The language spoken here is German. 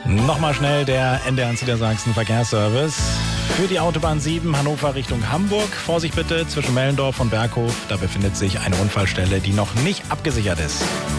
Nochmal schnell der NDR Niedersachsen Verkehrsservice. Für die Autobahn 7 Hannover Richtung Hamburg. Vorsicht bitte zwischen Mellendorf und Berghof. Da befindet sich eine Unfallstelle, die noch nicht abgesichert ist.